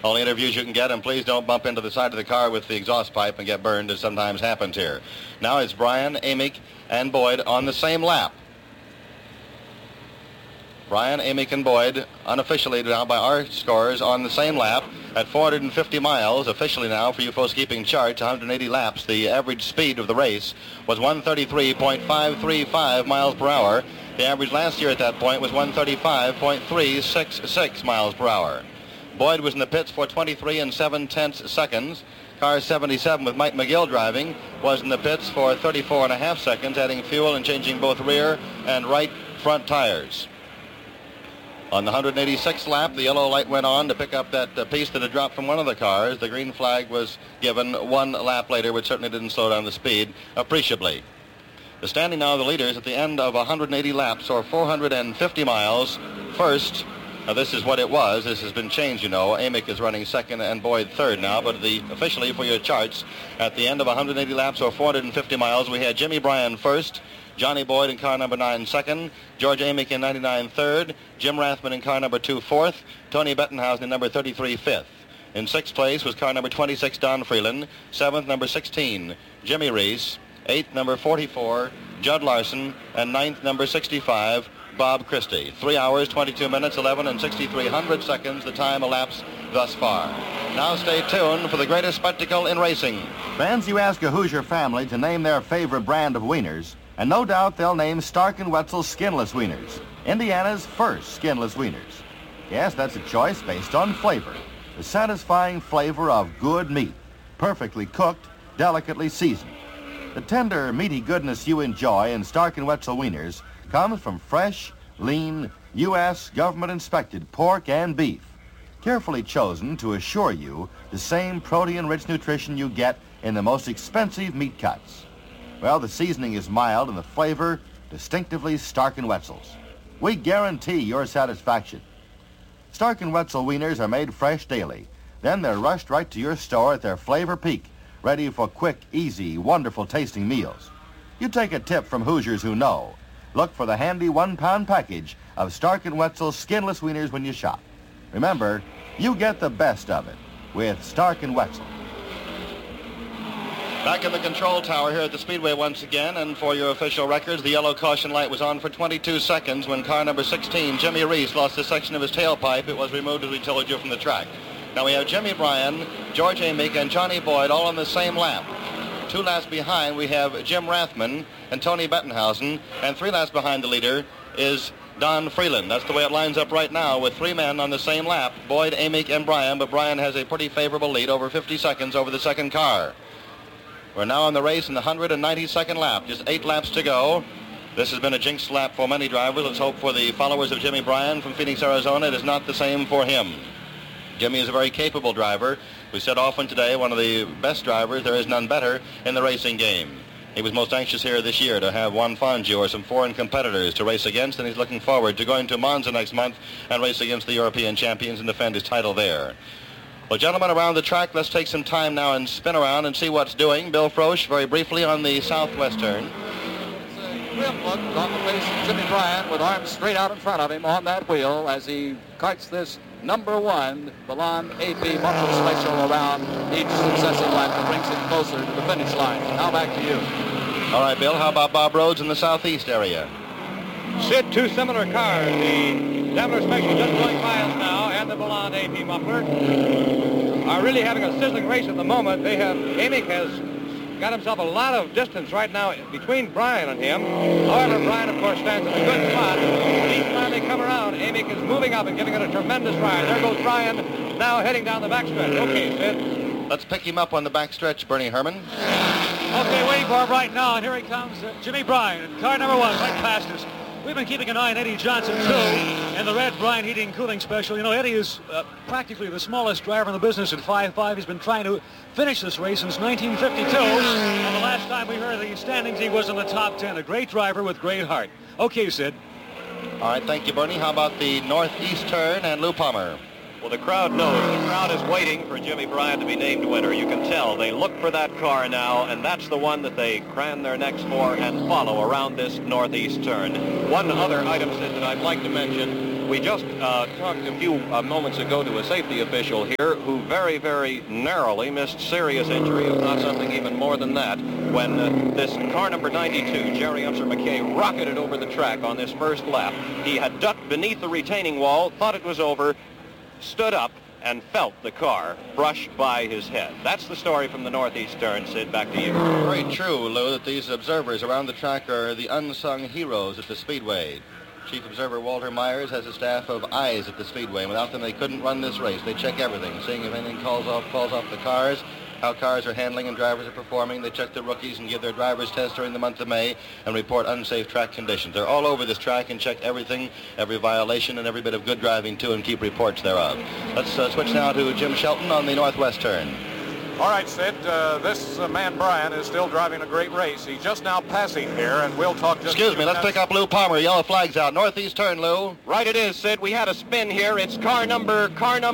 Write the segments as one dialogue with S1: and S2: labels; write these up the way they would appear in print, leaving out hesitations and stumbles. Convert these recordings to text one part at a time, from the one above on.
S1: Only interviews you can get, and please don't bump into the side of the car with the exhaust pipe and get burned, as sometimes happens here. Now it's Bryan, Amick, and Boyd on the same lap. Bryan, Amick, and Boyd, unofficially now by our scores, on the same lap at 450 miles. Officially now, for you folks keeping charts, 180 laps. The average speed of the race was 133.535 miles per hour. The average last year at that point was 135.366 miles per hour. Boyd was in the pits for 23 7/10 seconds. Car 77 with Mike McGill driving was in the pits for 34.5 seconds, adding fuel and changing both rear and right front tires. On the 186th lap, the yellow light went on to pick up that piece that had dropped from one of the cars. The green flag was given one lap later, which certainly didn't slow down the speed appreciably. The standing now of the leaders at the end of 180 laps, or 450 miles. First, this is what it was. This has been changed, you know. Amick is running second and Boyd third now, but officially for your charts, at the end of 180 laps, or 450 miles, we had Jimmy Bryan first, Johnny Boyd in car number 9 second, George Amick in 99 third, Jim Rathman in car number 2 fourth, Tony Bettenhausen in number 33 fifth. In sixth place was car number 26, Don Freeland, seventh, number 16, Jimmy Reese, eighth, number 44, Judd Larson, and ninth, number 65, Bob Christie. 3 hours, 22 minutes, 11 and 63 seconds, the time elapsed thus far. Now stay tuned for the greatest spectacle in racing. Fans, you ask a Hoosier family to name their favorite brand of wieners, and no doubt they'll name Stark & Wetzel's Skinless Wieners, Indiana's first skinless wieners. Yes, that's a choice based on flavor, the satisfying flavor of good meat, perfectly cooked, delicately seasoned. The tender, meaty goodness you enjoy in Stark & Wetzel wieners comes from fresh, lean, U.S. government-inspected pork and beef, carefully chosen to assure you the same protein-rich nutrition you get in the most expensive meat cuts. Well, the seasoning is mild and the flavor distinctively Stark & Wetzel's. We guarantee your satisfaction. Stark & Wetzel wieners are made fresh daily. Then they're rushed right to your store at their flavor peak, ready for quick, easy, wonderful-tasting meals. You take a tip from Hoosiers who know. Look for the handy 1-pound package of Stark & Wetzel's skinless wieners when you shop. Remember, you get the best of it with Stark & Wetzel. Back in the control tower here at the Speedway once again, and for your official records, the yellow caution light was on for 22 seconds when car number 16, Jimmy Reese, lost a section of his tailpipe. It was removed, as we told you, from the track. Now we have Jimmy Bryan, George Amick, and Johnny Boyd all on the same lap. 2 laps behind, we have Jim Rathman and Tony Bettenhausen, and 3 laps behind the leader is Don Freeland. That's the way it lines up right now, with 3 men on the same lap, Boyd, Amick, and Bryan, but Bryan has a pretty favorable lead, over 50 seconds over the second car. We're now on the race in the 192nd lap, just 8 laps to go. This has been a jinxed lap for many drivers. Let's hope for the followers of Jimmy Bryan from Phoenix, Arizona, it is not the same for him. Jimmy is a very capable driver. We said often today, one of the best drivers, there is none better in the racing game. He was most anxious here this year to have Juan Fangio or some foreign competitors to race against, and he's looking forward to going to Monza next month and race against the European champions and defend his title there. Well, gentlemen, around the track, let's take some time now and spin around and see what's doing. Bill Frosch, very briefly on the southwest turn.
S2: It's a grim look on the face of Jimmy Bryan with arms straight out in front of him on that wheel as he carts this number 1 Velan AP Muffler Special around each successive lap that brings him closer to the finish line. Now back to you.
S1: All right, Bill, how about Bob Rhodes in the southeast area?
S3: Sid, 2 similar cars. The Daimler Special just going miles now, and the Velan AP Muffler are really having a sizzling race at the moment. Amick has got himself a lot of distance right now between Bryan and him. However, Bryan, of course, stands in a good spot. But each time they come around, Amick is moving up and giving it a tremendous ride. There goes Bryan, now heading down the backstretch. Okay, Sid.
S1: Let's pick him up on the backstretch, Bernie Herman.
S4: Okay, waiting for him right now, and here he comes, Jimmy Bryan, in car number 1, right past us. We've been keeping an eye on Eddie Johnson, too, and the red Bryan Heating Cooling Special. You know, Eddie is practically the smallest driver in the business at 5'5". He's been trying to finish this race since 1952, and the last time we heard the standings, he was in the top 10. A great driver with great heart. Okay, Sid.
S1: All right, thank you, Bernie. How about the northeast turn and Lou Palmer?
S5: Well, the crowd knows. The crowd is waiting for Jimmy Bryan to be named winner. You can tell they look for that car now, and that's the one that they cran their necks for and follow around this northeast turn. One other item, Sid, that I'd like to mention, We just talked a few moments ago to a safety official here who very, very narrowly missed serious injury, if not something even more than that, when this car number 92, Jerry Unser McKay, rocketed over the track on this first lap. He had ducked beneath the retaining wall, thought it was over, stood up, and felt the car brush by his head. That's the story from the northeast turn. Sid, back to you.
S1: Very true, Lou, that these observers around the track are the unsung heroes at the Speedway. Chief Observer Walter Myers has a staff of eyes at the Speedway, and without them they couldn't run this race. They check everything, seeing if anything falls off the cars, how cars are handling and drivers are performing. They check the rookies and give their driver's test during the month of May and report unsafe track conditions. They're all over this track and check everything, every violation and every bit of good driving too, and keep reports thereof. Let's switch now to Jim Shelton on the northwest turn.
S6: All right, Sid, this man Bryan is still driving a great race. He's just now passing here, and we'll talk just...
S1: Excuse me, let's pick up Lou Palmer. Yellow flag's out. Northeast turn, Lou.
S5: Right it is, Sid. We had a spin here. It's car number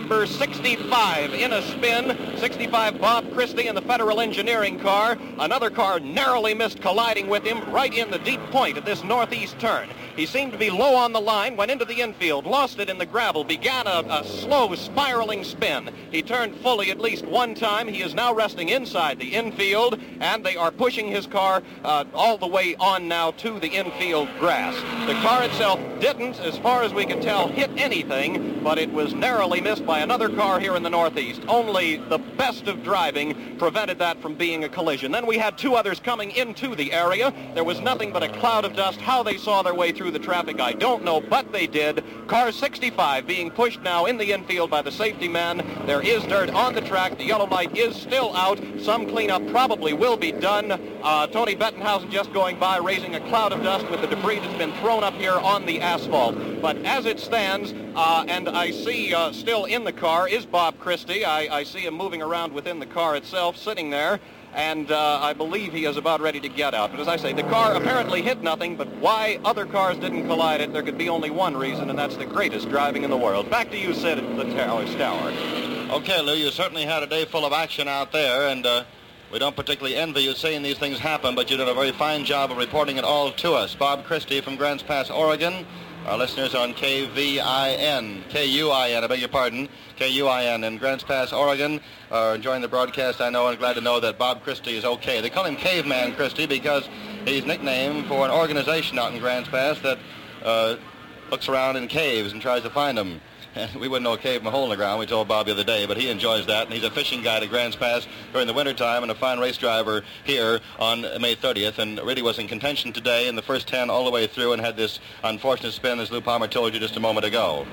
S5: 65 in a spin. 65, Bob Christie in the Federal Engineering car. Another car narrowly missed colliding with him right in the deep point of this northeast turn. He seemed to be low on the line, went into the infield, lost it in the gravel, began a slow spiraling spin. He turned fully at least one time. He is now resting inside the infield, and they are pushing his car all the way on now to the infield grass. The car itself didn't, as far as we can tell, hit anything, but it was narrowly missed by another car here in the northeast. Only the best of driving prevented that from being a collision. Then we had two others coming into the area. There was nothing but a cloud of dust. How they saw their way through the traffic, I don't know, but they did. Car 65 being pushed now in the infield by the safety man. There is dirt on the track. The yellow light is still out. Some cleanup probably will be done. Tony Bettenhausen just going by, raising a cloud of dust with the debris that's been thrown up here on the asphalt. But as it stands, and I see still in the car is Bob Christie. I see him moving around within the car itself, sitting there. And I believe he is about ready to get out. But as I say, the car apparently hit nothing, but why other cars didn't collide it, there could be only one reason, and that's the greatest driving in the world. Back to you, Sid, at the tower.
S1: Okay, Lou, you certainly had a day full of action out there, and we don't particularly envy you seeing these things happen, but you did a very fine job of reporting it all to us. Bob Christie from Grants Pass, Oregon. Our listeners on KUIN, I beg your pardon, KUIN in Grants Pass, Oregon, are enjoying the broadcast, I know, and glad to know that Bob Christie is okay. They call him Caveman Christie because he's nicknamed for an organization out in Grants Pass that looks around in caves and tries to find them. We wouldn't know a cave from a hole in the ground, we told Bob the other day, but he enjoys that, and he's a fishing guide at Grants Pass during the wintertime and a fine race driver here on May 30th, and really was in contention today in the first 10 all the way through and had this unfortunate spin, as Lou Palmer told you just a moment ago.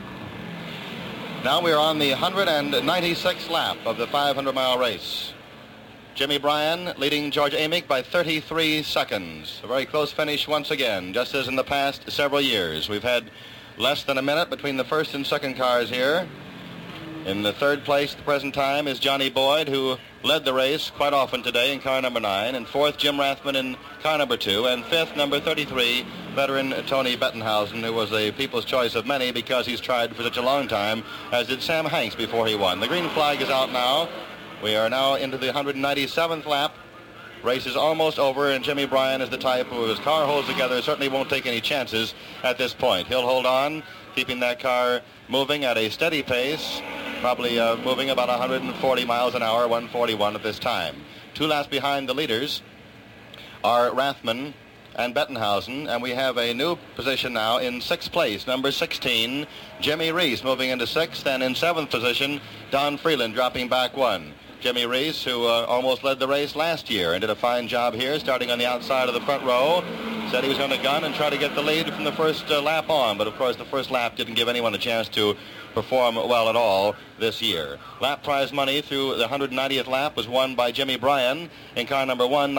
S1: Now we are on the 196th lap of the 500-mile race. Jimmy Bryan leading George Amick by 33 seconds. A very close finish once again, just as in the past several years. We've had less than a minute between the first and second cars here. In the third place at the present time is Johnny Boyd, who led the race quite often today in car number 9. And fourth, Jim Rathman in car number 2. And fifth, number 33, veteran Tony Bettenhausen, who was the people's choice of many because he's tried for such a long time, as did Sam Hanks before he won. The green flag is out now. We are now into the 197th lap. Race is almost over, and Jimmy Bryan is the type who, his car holds together, certainly won't take any chances at this point. He'll hold on, keeping that car moving at a steady pace, probably moving about 140 miles an hour, 141 at this time. 2 laps behind the leaders are Rathman and Bettenhausen, and we have a new position now in 6th place, number 16, Jimmy Reese moving into 6th, and in 7th position, Don Freeland dropping back 1. Jimmy Reese, who almost led the race last year and did a fine job here, starting on the outside of the front row, said he was going to gun and try to get the lead from the first lap on, but of course the first lap didn't give anyone a chance to perform well at all this year. Lap prize money through the 190th lap was won by Jimmy Bryan in car number 1,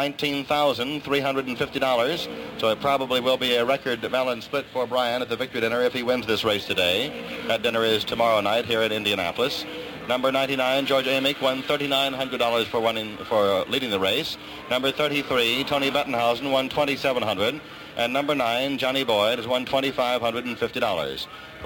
S1: $19,350. So it probably will be a record melon split for Bryan at the victory dinner if he wins this race today. That dinner is tomorrow night here at Indianapolis. Number 99, George Amick, won $3,900 for leading the race. Number 33, Tony Bettenhausen, won $2,700. And number 9, Johnny Boyd, has won $2,550.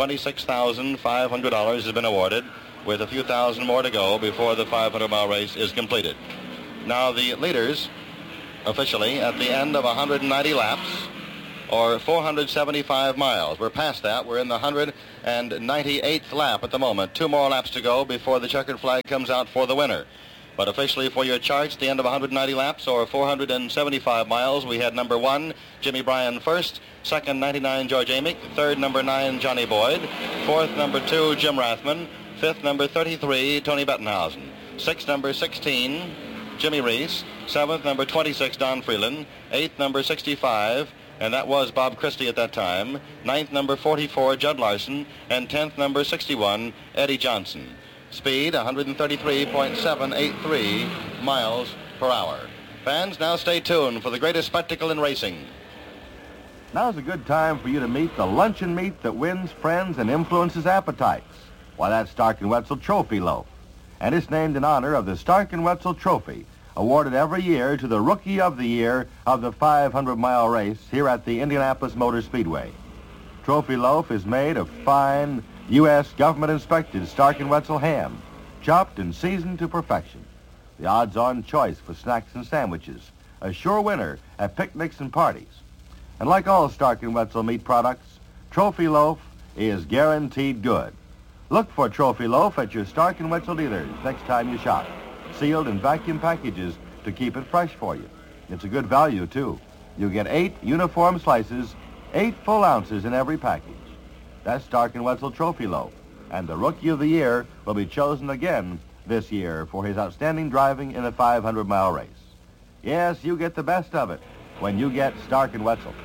S1: $26,500 has been awarded, with a few thousand more to go before the 500-mile race is completed. Now the leaders, officially, at the end of 190 laps, or 475 miles. We're past that. We're in the 198th lap at the moment. 2 more laps to go before the checkered flag comes out for the winner. But officially for your charts, the end of 190 laps or 475 miles, we had number 1, Jimmy Bryan first, second, 99, George Amick, third, number 9, Johnny Boyd, fourth, number 2, Jim Rathman, fifth, number 33, Tony Bettenhausen, sixth, number 16, Jimmy Reese, seventh, number 26, Don Freeland, eighth, number 65, and that was Bob Christie at that time, ninth, number 44, Judd Larson, and 10th, number 61, Eddie Johnson. Speed 133.783 miles per hour. Fans, now stay tuned for the greatest spectacle in racing.
S7: Now's a good time for you to meet the luncheon meat that wins friends and influences appetites. Why, that's Stark & Wetzel Trophy Loaf. And it's named in honor of the Stark & Wetzel Trophy, awarded every year to the Rookie of the Year of the 500-mile race here at the Indianapolis Motor Speedway. Trophy Loaf is made of fine, U.S. government-inspected Stark & Wetzel ham, chopped and seasoned to perfection. The odds-on choice for snacks and sandwiches, a sure winner at picnics and parties. And like all Stark & Wetzel meat products, Trophy Loaf is guaranteed good. Look for Trophy Loaf at your Stark & Wetzel dealers next time you shop. Sealed in vacuum packages to keep it fresh for you. It's a good value, too. You get 8 uniform slices, 8 full ounces in every package. That's Stark & Wetzel Trophy Loaf, and the Rookie of the Year will be chosen again this year for his outstanding driving in a 500-mile race. Yes, you get the best of it when you get Stark & Wetzel.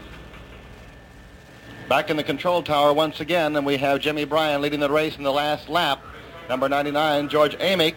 S1: Back in the control tower once again, and we have Jimmy Bryan leading the race in the last lap. Number 99, George Amick,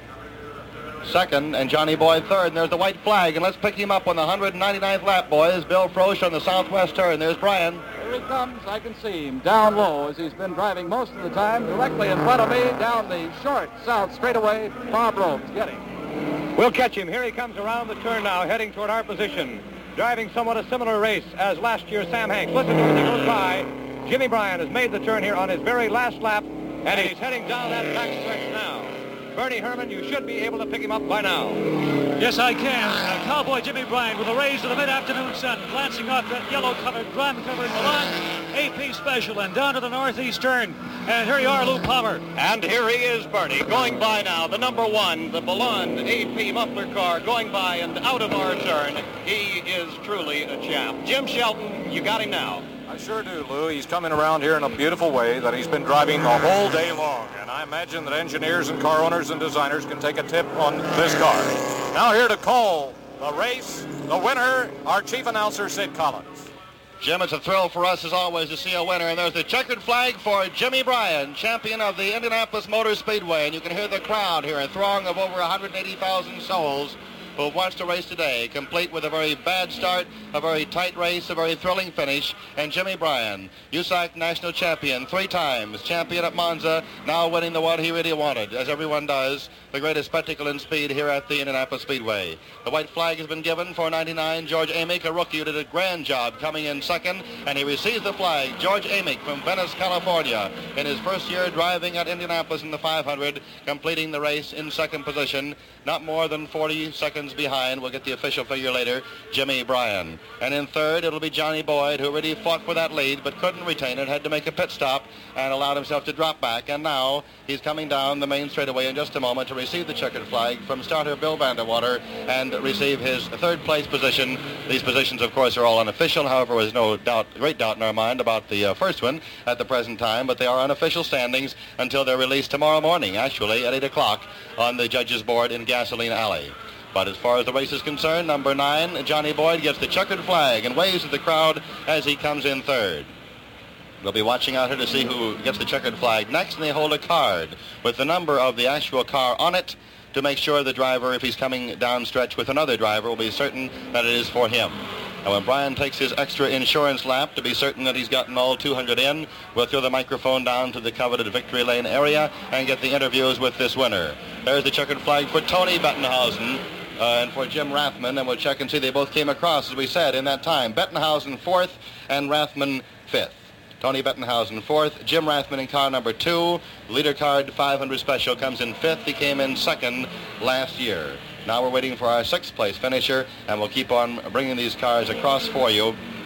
S1: second, and Johnny Boyd third. And there's the white flag, and let's pick him up on the 199th lap, boys. Bill Frosch on the southwest turn. There's Bryan.
S2: Here he comes. I can see him down low as he's been driving most of the time. Directly in front of me, down the short south straightaway. Bob Rhodes, get him.
S3: We'll catch him. Here he comes around the turn now, heading toward our position. Driving somewhat a similar race as last year's Sam Hanks. Listen to him as he goes by. Jimmy Bryan has made the turn here on his very last lap, and he's heading down that backstretch now. Bernie Herman, you should be able to pick him up by now.
S4: Yes, I can. Cowboy Jimmy Bryan with a rays of the mid-afternoon sun glancing off that yellow-covered, grime-covered Milan AP Special and down to the northeast turn. And here you are, Lou Palmer.
S5: And here he is, Bernie, going by now. The number 1, the Belund AP muffler car going by and out of our turn. He is truly a champ. Jim Shelton, you got him now.
S6: I sure do, Lou. He's coming around here in a beautiful way that he's been driving the whole day long. And I imagine that engineers and car owners and designers can take a tip on this car. Now here to call the race, the winner, our chief announcer, Sid Collins.
S1: Jim, it's a thrill for us as always to see a winner, and there's the checkered flag for Jimmy Bryan, champion of the Indianapolis Motor Speedway, and you can hear the crowd here, a throng of over 180,000 souls who have watched the race today, complete with a very bad start, a very tight race, a very thrilling finish, and Jimmy Bryan, USAC national champion 3 times, champion at Monza, now winning the one he really wanted, as everyone does, the greatest spectacle in speed here at the Indianapolis Speedway. The white flag has been given for 99, George Amick, a rookie who did a grand job coming in second, and he receives the flag, George Amick from Venice, California, in his first year driving at Indianapolis in the 500, completing the race in second position, not more than 40 seconds behind. We'll get the official figure later, Jimmy Bryan. And in third, it'll be Johnny Boyd, who really fought for that lead but couldn't retain it, had to make a pit stop and allowed himself to drop back. And now he's coming down the main straightaway in just a moment to receive the checkered flag from starter Bill Vanderwater and receive his third place position. These positions, of course, are all unofficial. However, there's no doubt, great doubt in our mind about the first one at the present time, but they are unofficial standings until they're released tomorrow morning, actually, at 8 o'clock on the judges' board in Gasoline Alley. But as far as the race is concerned, number 9, Johnny Boyd, gets the checkered flag and waves at the crowd as he comes in third. We'll be watching out here to see who gets the checkered flag next, and they hold a card with the number of the actual car on it to make sure the driver, if he's coming down stretch with another driver, will be certain that it is for him. And when Bryan takes his extra insurance lap to be certain that he's gotten all 200 in, we'll throw the microphone down to the coveted victory lane area and get the interviews with this winner. There's the checkered flag for Tony Bettenhausen and for Jim Rathman, and we'll check and see they both came across, as we said, in that time. Bettenhausen 4th and Rathman 5th. Tony Bettenhausen 4th, Jim Rathman in car number 2. Leader card 500 special comes in 5th. He came in 2nd last year. Now we're waiting for our 6th place finisher, and we'll keep on bringing these cars across for you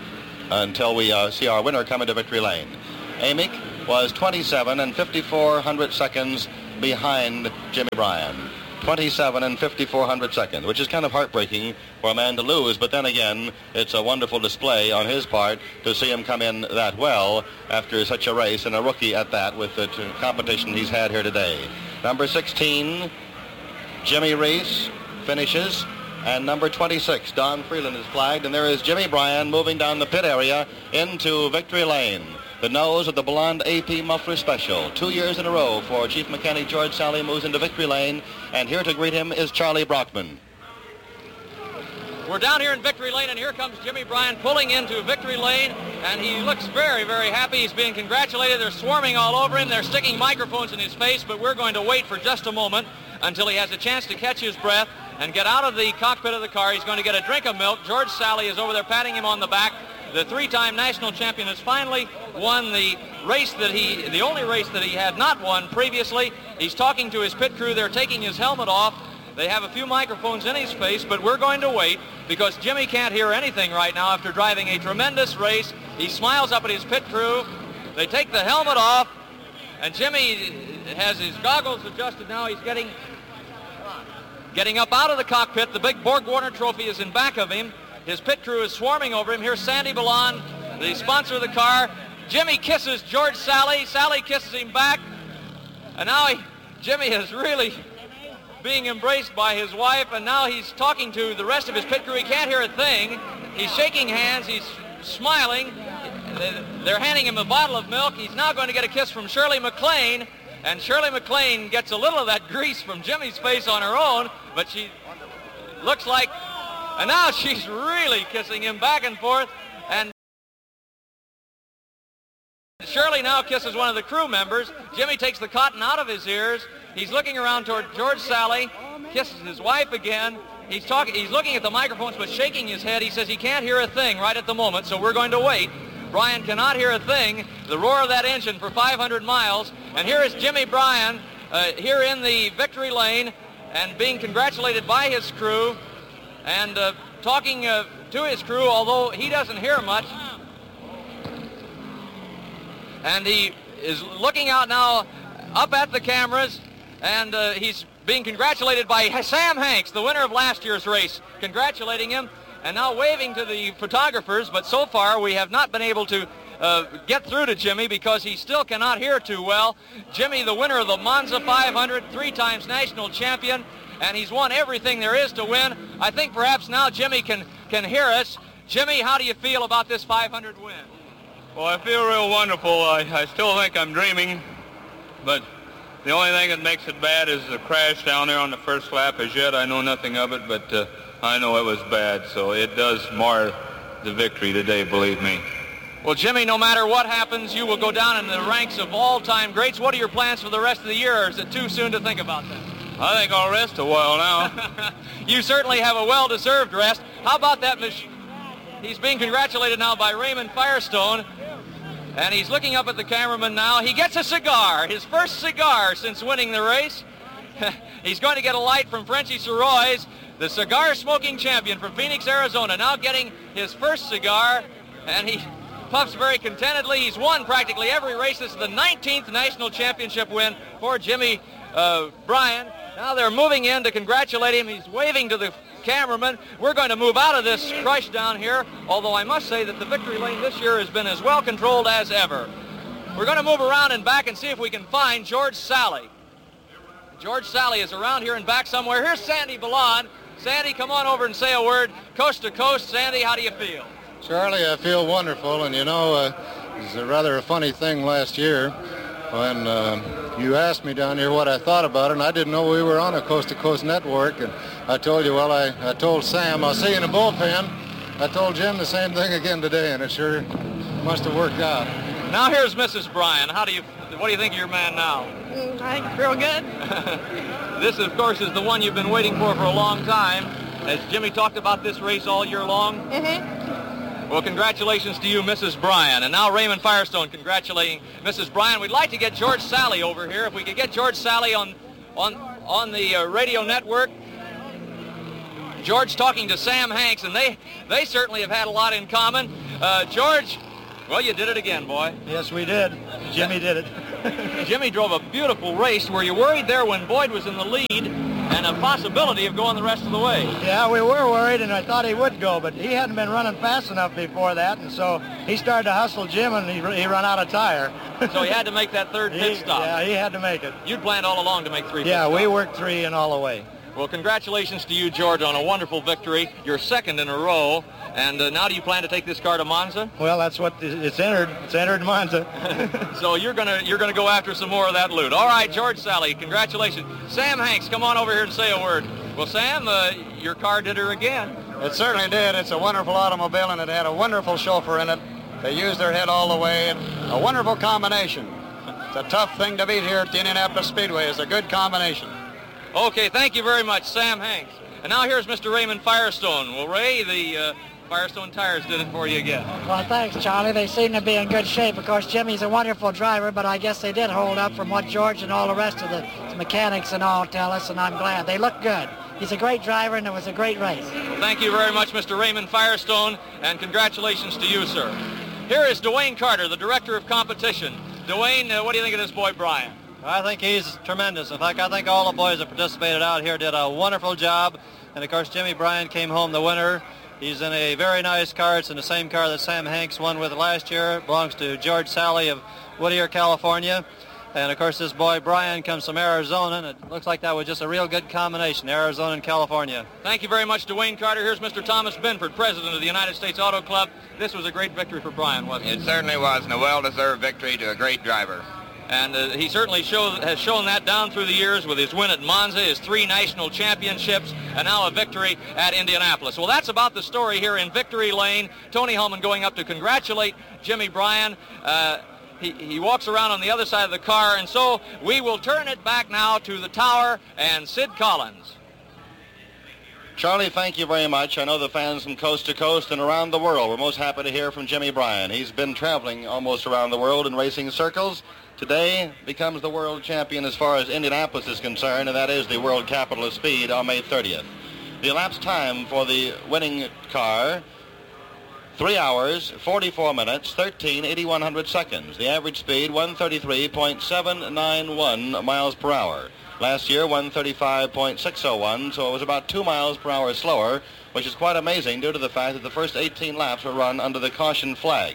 S1: until we see our winner come into victory lane. Amick was 27 and 54 seconds behind Jimmy Bryan. 27 and 54 seconds, which is kind of heartbreaking for a man to lose, but then again, it's a wonderful display on his part to see him come in that well after such a race, and a rookie at that with the competition he's had here today. Number 16, Jimmy Reese, finishes, and number 26, Don Freeland, is flagged, and there is Jimmy Bryan moving down the pit area into victory lane. The nose of the blonde AP Muffler Special. 2 years in a row for Chief Mechanic George Sally moves into victory lane, and here to greet him is Charlie Brockman.
S8: We're down here in victory lane, and here comes Jimmy Bryan pulling into victory lane, and he looks very, very happy. He's being congratulated. They're swarming all over him. They're sticking microphones in his face, but we're going to wait for just a moment until he has a chance to catch his breath and get out of the cockpit of the car. He's going to get a drink of milk. George Sally is over there patting him on the back. The three-time national champion has finally won the race the only race that he had not won previously. He's talking to his pit crew. They're taking his helmet off. They have a few microphones in his face, but we're going to wait because Jimmy can't hear anything right now after driving a tremendous race. He smiles up at his pit crew. They take the helmet off, and Jimmy has his goggles adjusted now. He's getting up out of the cockpit. The big Borg Warner trophy is in back of him. His pit crew is swarming over him. Here's Sandy Ballon, the sponsor of the car. Jimmy kisses George Sally. Sally kisses him back. And now Jimmy is really being embraced by his wife, and now he's talking to the rest of his pit crew. He can't hear a thing. He's shaking hands. He's smiling. They're handing him a bottle of milk. He's now going to get a kiss from Shirley MacLaine, and Shirley MacLaine gets a little of that grease from Jimmy's face on her own, but she looks like, and now she's really kissing him back and forth, and Shirley now kisses one of the crew members. Jimmy takes the cotton out of his ears. He's looking around toward George Sally, kisses his wife again. He's looking at the microphones but shaking his head. He says he can't hear a thing right at the moment, so we're going to wait. Bryan cannot hear a thing, the roar of that engine for 500 miles. And here is Jimmy Bryan here in the victory lane and being congratulated by his crew and talking to his crew, although he doesn't hear much. And he is looking out now up at the cameras, and he's being congratulated by Sam Hanks, the winner of last year's race, congratulating him, and now waving to the photographers. But so far we have not been able to get through to Jimmy because he still cannot hear too well. Jimmy, the winner of the Monza 500, 3 times national champion, and he's won everything there is to win. I think perhaps now Jimmy can hear us. Jimmy, how do you feel about this 500 win?
S9: Well, I feel real wonderful. I still think I'm dreaming, but the only thing that makes it bad is the crash down there on the first lap. As yet, I know nothing of it, but I know it was bad, so it does mar the victory today, believe me.
S8: Well, Jimmy, no matter what happens, you will go down in the ranks of all-time greats. What are your plans for the rest of the year, or is it too soon to think about that?
S9: I think I'll rest a while now.
S8: You certainly have a well-deserved rest. How about that, He's being congratulated now by Raymond Firestone, and he's looking up at the cameraman now. He gets a cigar, his first cigar since winning the race. He's going to get a light from Frenchy Sorois, the cigar-smoking champion from Phoenix, Arizona, now getting his first cigar, and he puffs very contentedly. He's won practically every race. This is the 19th national championship win for Jimmy Bryan. Now they're moving in to congratulate him. He's waving to the cameraman. We're going to move out of this crush down here, although I must say that the victory lane this year has been as well controlled as ever. We're going to move around and back and see if we can find George Sally. George Sally is around here and back somewhere. Here's Sandy Ballon. Sandy, come on over and say a word. Coast to coast. Sandy, how do you feel?
S10: Charlie, I feel wonderful, and you know, it was a funny thing last year when you asked me down here what I thought about it, and I didn't know we were on a coast-to-coast network, and I told you, well, I told Sam, I'll see you in the bullpen. I told Jim the same thing again today, and it sure must have worked out.
S8: Now here's Mrs. Bryan. What do you think of your man now?
S11: I think real good.
S8: This, of course, is the one you've been waiting for a long time. Has Jimmy talked about this race all year long?
S11: Mm-hmm.
S8: Well, congratulations to you, Mrs. Bryan. And now Raymond Firestone congratulating Mrs. Bryan. We'd like to get George Sally over here. If we could get George Sally on the radio network. George talking to Sam Hanks, and they certainly have had a lot in common. George, well, you did it again, boy.
S12: Yes, we did. Jimmy did it.
S8: Jimmy drove a beautiful race. Were you worried there when Boyd was in the lead and a possibility of going the rest of the way?
S12: Yeah, we were worried, and I thought he would go, but he hadn't been running fast enough before that, and so he started to hustle Jim, and he ran out of tire.
S8: So he had to make that third pit stop.
S12: Yeah, he had to make it.
S8: You'd planned all along to make 3 pit
S12: Yeah,
S8: stops.
S12: we worked 3 and all the way.
S8: Well, congratulations to you, George, on a wonderful victory. You're second in a row. And now do you plan to take this car to Monza?
S12: Well, that's what it's entered. It's entered Monza.
S8: So you're gonna go after some more of that loot. All right, George Sally, congratulations. Sam Hanks, come on over here to say a word. Well, Sam, your car did her again.
S13: It certainly did. It's a wonderful automobile, and it had a wonderful chauffeur in it. They used their head all the way. A wonderful combination. It's a tough thing to beat here at the Indianapolis Speedway. It's a good combination.
S8: Okay, thank you very much, Sam Hanks. And now here's Mr. Raymond Firestone. Well, Ray, the Firestone Tires did it for you again.
S14: Well, thanks, Charlie. They seem to be in good shape. Of course, Jimmy's a wonderful driver, but I guess they did hold up from what George and all the rest of the mechanics and all tell us, and I'm glad. They look good. He's a great driver, and it was a great race.
S8: Well, thank you very much, Mr. Raymond Firestone, and congratulations to you, sir. Here is Dwayne Carter, the Director of Competition. Dwayne, what do you think of this boy, Brian?
S15: I think he's tremendous. In fact, I think all the boys that participated out here did a wonderful job. And, of course, Jimmy Bryan came home the winner. He's in a very nice car. It's in the same car that Sam Hanks won with last year. It belongs to George Sally of Whittier, California. And, of course, this boy Brian comes from Arizona, and it looks like that was just a real good combination, Arizona and California.
S8: Thank you very much, Dwayne Carter. Here's Mr. Thomas Binford, president of the United States Auto Club. This was a great victory for Brian, wasn't it?
S16: It certainly was, and a well-deserved victory to a great driver.
S8: And he certainly has shown that down through the years with his win at Monza, his 3 national championships, and now a victory at Indianapolis. Well, that's about the story here in Victory Lane. Tony Hellman going up to congratulate Jimmy Bryan. He walks around on the other side of the car, and so we will turn it back now to the tower and Sid Collins.
S1: Charlie, thank you very much. I know the fans from coast to coast and around the world were most happy to hear from Jimmy Bryan. He's been traveling almost around the world in racing circles. Today becomes the world champion as far as Indianapolis is concerned, and that is the world capital of speed on May 30th. The elapsed time for the winning car, 3 hours, 44 minutes, 13/8100 seconds. The average speed, 133.791 miles per hour. Last year, 135.601, so it was about 2 miles per hour slower, which is quite amazing due to the fact that the first 18 laps were run under the caution flag.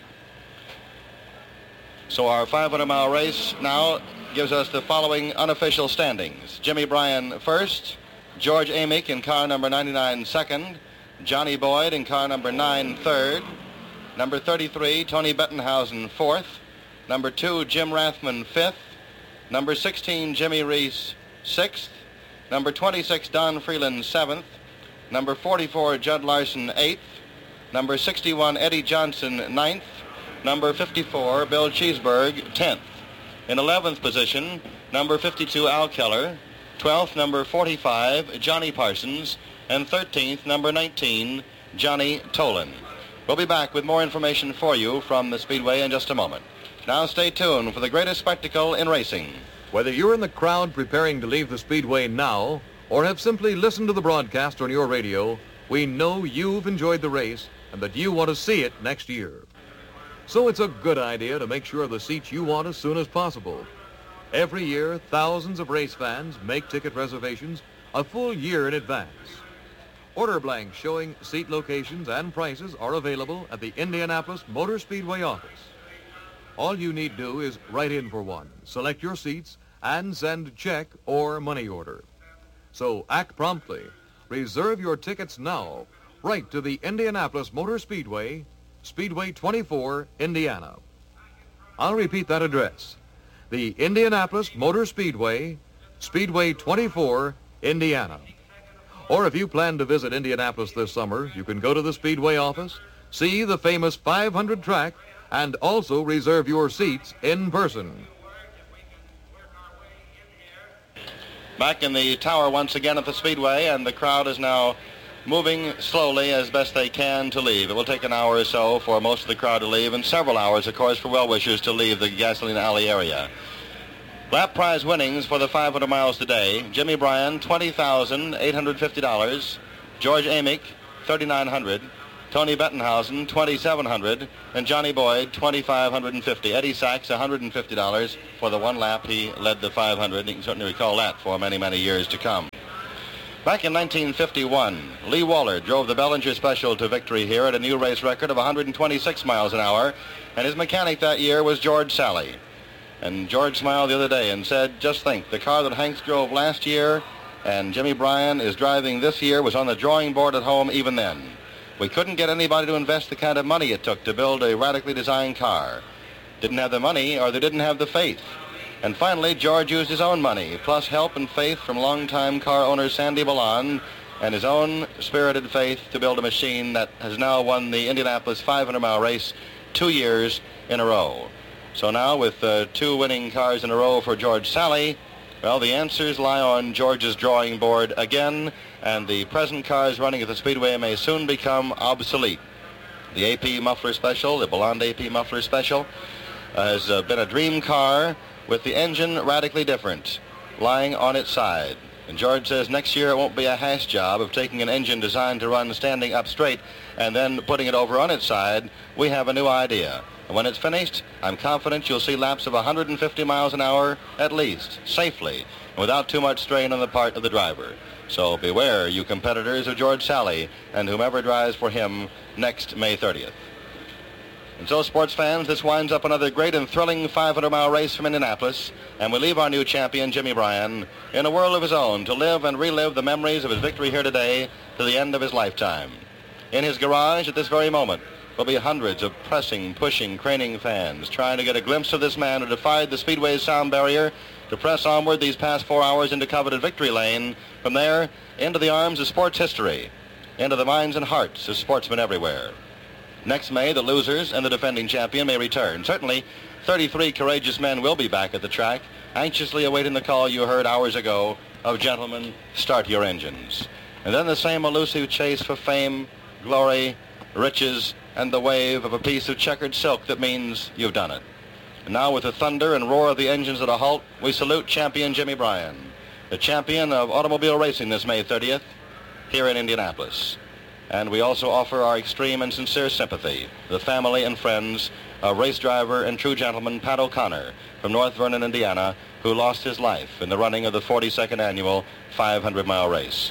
S1: So our 500-mile race now gives us the following unofficial standings. Jimmy Bryan first, George Amick in car number 99 second, Johnny Boyd in car number 9 third, number 33 Tony Bettenhausen fourth, number 2 Jim Rathman fifth, number 16 Jimmy Reese sixth, number 26 Don Freeland seventh, number 44 Judd Larson eighth, number 61 Eddie Johnson ninth, number 54 Bill Cheeseburg 10th. In 11th position, number 52 Al Keller, 12th number 45 Johnny Parsons, and 13th number 19 Johnny Tolan. We'll be back with more information for you from the Speedway in just a moment. Now stay tuned for the greatest spectacle in racing.
S17: Whether you're in the crowd preparing to leave the Speedway now or have simply listened to the broadcast on your radio, we know you've enjoyed the race and that you want to see it next year. So it's a good idea to make sure the seats you want as soon as possible. Every year, thousands of race fans make ticket reservations a full year in advance. Order blanks showing seat locations and prices are available at the Indianapolis Motor Speedway office. All you need to do is write in for one, select your seats, and send a check or money order. So act promptly. Reserve your tickets now. Write to the Indianapolis Motor Speedway, Speedway 24, Indiana. I'll repeat that address. The Indianapolis Motor Speedway, Speedway 24, Indiana. Or if you plan to visit Indianapolis this summer, you can go to the Speedway office, see the famous 500 track, and also reserve your seats in person.
S1: Back in the tower once again at the Speedway, and the crowd is now moving slowly as best they can to leave. It will take an hour or so for most of the crowd to leave, and several hours, of course, for well-wishers to leave the Gasoline Alley area. Lap prize winnings for the 500 miles today. Jimmy Bryan, $20,850. George Amick, $3,900. Tony Bettenhausen, $2,700, and Johnny Boyd, $2,550. Eddie Sachs, $150 for the one lap he led the 500. You can certainly recall that for many, many years to come. Back in 1951, Lee Waller drove the Bellinger Special to victory here at a new race record of 126 miles an hour, and his mechanic that year was George Sally. And George smiled the other day and said, just think, the car that Hanks drove last year and Jimmy Bryan is driving this year was on the drawing board at home even then. We couldn't get anybody to invest the kind of money it took to build a radically designed car. Didn't have the money, or they didn't have the faith. And finally, George used his own money, plus help and faith from longtime car owner Sandy Ballon, and his own spirited faith to build a machine that has now won the Indianapolis 500-mile race 2 years in a row. So now, with 2 winning cars in a row for George Sally, well, the answers lie on George's drawing board again, and the present cars running at the Speedway may soon become obsolete. The AP Muffler Special, the Ballon AP Muffler Special, has been a dream car with the engine radically different, lying on its side. And George says next year it won't be a hash job of taking an engine designed to run standing up straight and then putting it over on its side. We have a new idea. And when it's finished, I'm confident you'll see laps of 150 miles an hour at least, safely, and without too much strain on the part of the driver. So beware, you competitors of George Sally and whomever drives for him next May 30th. And so, sports fans, this winds up another great and thrilling 500-mile race from Indianapolis, and we leave our new champion, Jimmy Bryan, in a world of his own to live and relive the memories of his victory here today to the end of his lifetime. In his garage at this very moment will be hundreds of pressing, pushing, craning fans trying to get a glimpse of this man who defied the Speedway's sound barrier to press onward these past 4 hours into coveted victory lane, from there into the arms of sports history, into the minds and hearts of sportsmen everywhere. Next May, the losers and the defending champion may return. Certainly, 33 courageous men will be back at the track, anxiously awaiting the call you heard hours ago of gentlemen, start your engines. And then the same elusive chase for fame, glory, riches, and the wave of a piece of checkered silk that means you've done it. And now, with the thunder and roar of the engines at a halt, we salute champion Jimmy Bryan, the champion of automobile racing this May 30th here in Indianapolis. And we also offer our extreme and sincere sympathy to the family and friends of race driver and true gentleman Pat O'Connor from North Vernon, Indiana, who lost his life in the running of the 42nd annual 500-mile race.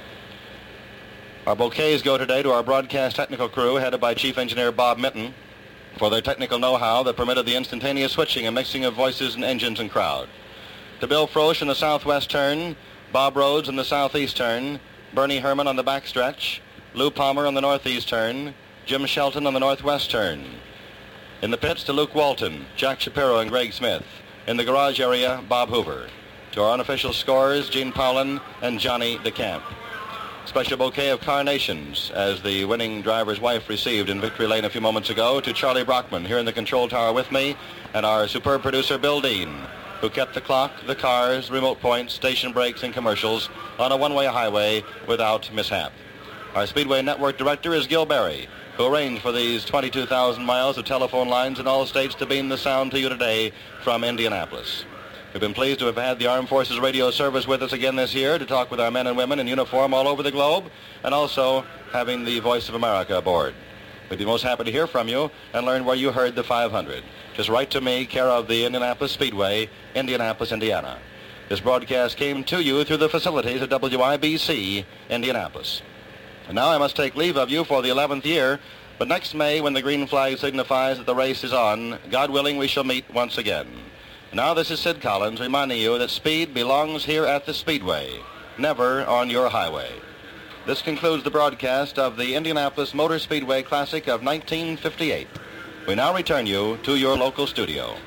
S1: Our bouquets go today to our broadcast technical crew headed by Chief Engineer Bob Minton for their technical know-how that permitted the instantaneous switching and mixing of voices and engines and crowd. To Bill Frosch in the southwest turn, Bob Rhodes in the southeast turn, Bernie Herman on the backstretch, Lou Palmer on the northeast turn, Jim Shelton on the northwest turn. In the pits to Luke Walton, Jack Shapiro, and Greg Smith. In the garage area, Bob Hoover. To our unofficial scorers, Gene Powlin and Johnny DeCamp. Special bouquet of carnations, as the winning driver's wife received in victory lane a few moments ago, to Charlie Brockman here in the control tower with me, and our superb producer, Bill Dean, who kept the clock, the cars, remote points, station breaks, and commercials on a one-way highway without mishap. Our Speedway Network Director is Gil Berry, who arranged for these 22,000 miles of telephone lines in all states to beam the sound to you today from Indianapolis. We've been pleased to have had the Armed Forces Radio Service with us again this year to talk with our men and women in uniform all over the globe, and also having the Voice of America aboard. We'd be most happy to hear from you and learn where you heard the 500. Just write to me, care of the Indianapolis Speedway, Indianapolis, Indiana. This broadcast came to you through the facilities of WIBC, Indianapolis. And now I must take leave of you for the 11th year, but next May, when the green flag signifies that the race is on, God willing, we shall meet once again. Now this is Sid Collins reminding you that speed belongs here at the Speedway, never on your highway. This concludes the broadcast of the Indianapolis Motor Speedway Classic of 1958. We now return you to your local studio.